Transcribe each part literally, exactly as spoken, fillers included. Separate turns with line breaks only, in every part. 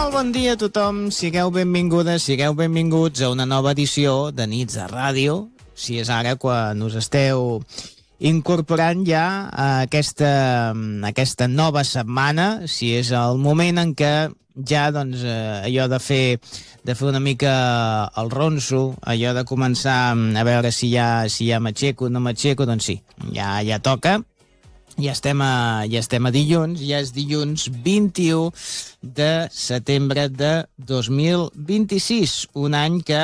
Molt bon dia a tothom, sigueu benvingudes, sigueu benvinguts a una nova edició de Nits de Ràdio, si és ara quan us esteu incorporant ja a aquesta, a aquesta nova setmana, si és el moment en què ja doncs, eh, allò de fer, de fer una mica el ronso, allò de començar a veure si ja, si ja m'aixeco o no m'aixeco, doncs sí, ja, ja toca. Ja estem, a, ja estem a dilluns, ja és dilluns vint-i-u de setembre de dos mil vint-i-sis, un any que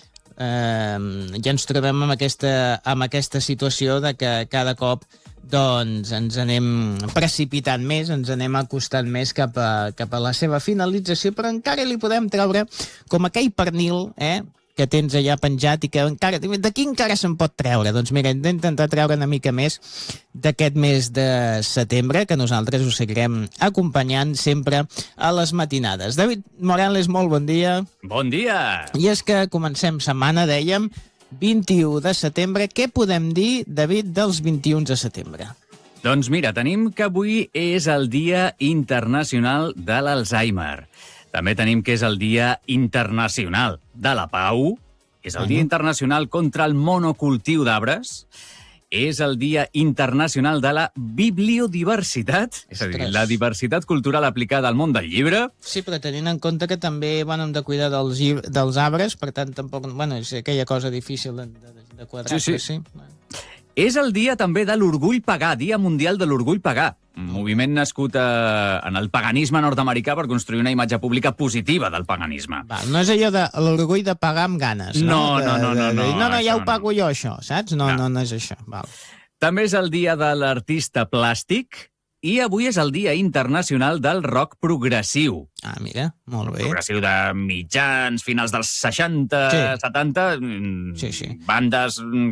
eh, ja ens trobem amb aquesta, amb aquesta situació de que cada cop doncs, ens anem precipitant més, ens anem acostant més cap a, cap a la seva finalització, però encara li podem treure com aquell pernil, eh?, que tens allà penjat i que encara, d'aquí encara se'n pot treure. Doncs mira, hem d'intentar treure una mica més d'aquest mes de setembre, que nosaltres us seguirem acompanyant sempre a les matinades. David Morales, molt bon dia.
Bon dia!
I és que comencem setmana, dèiem, vint-i-u de setembre. Què podem dir, David, dels vint-i-u de setembre?
Doncs mira, tenim que avui és el Dia Internacional de l'Alzheimer. També tenim que és el Dia Internacional de la Pau, és el Dia Internacional contra el monocultiu d'arbres, és el Dia Internacional de la Bibliodiversitat, és a dir, la diversitat cultural aplicada al món del llibre.
Sí, però tenint en compte que també bueno, hem de cuidar dels, dels arbres, per tant, tampoc, bueno, és aquella cosa difícil de, de, de quadrar.
Sí, sí.
sí.
És el dia també de l'orgull pagà, Dia Mundial de l'Orgull Pagà. Un moviment nascut eh, en el paganisme nord-americà per construir una imatge pública positiva del paganisme.
Val, no és allò de l'orgull de pagar amb ganes, no?
No, no, no, no.
No, no, no ja ho
no.
pago jo, això, saps? No, no,
No.
no és això. Val.
També és el dia de l'artista plàstic i avui és el Dia Internacional del Rock Progressiu.
Ah, mira, molt bé.
Progressiu de mitjans, finals dels seixanta,
Sí.
setanta,
Sí, sí.
bandes